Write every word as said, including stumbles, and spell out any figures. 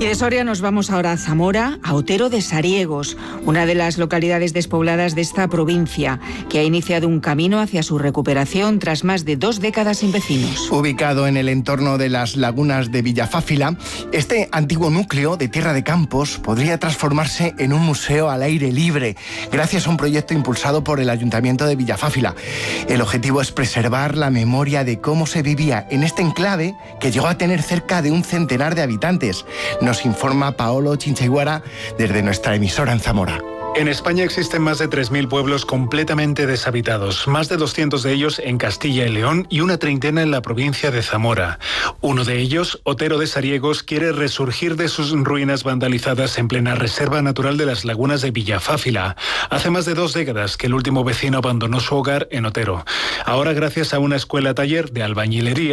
Y de Soria nos vamos ahora a Zamora, a Otero de Sariegos, una de las localidades despobladas de esta provincia, que ha iniciado un camino hacia su recuperación tras más de dos décadas sin vecinos. Ubicado en el entorno de las lagunas de Villafáfila, este antiguo núcleo de tierra de campos podría transformarse en un museo al aire libre, gracias a un proyecto impulsado por el Ayuntamiento de Villafáfila. El objetivo es preservar la memoria de cómo se vivía en este enclave que llegó a tener cerca de un centenar de habitantes. Nos informa Paolo Chinchiguara desde nuestra emisora en Zamora. En España existen más de tres mil pueblos completamente deshabitados, más de doscientos de ellos en Castilla y León y una treintena en la provincia de Zamora. Uno de ellos, Otero de Sariegos, quiere resurgir de sus ruinas vandalizadas en plena reserva natural de las lagunas de Villafáfila. Hace más de dos décadas que el último vecino abandonó su hogar en Otero. Ahora, gracias a una escuela taller de albañilería,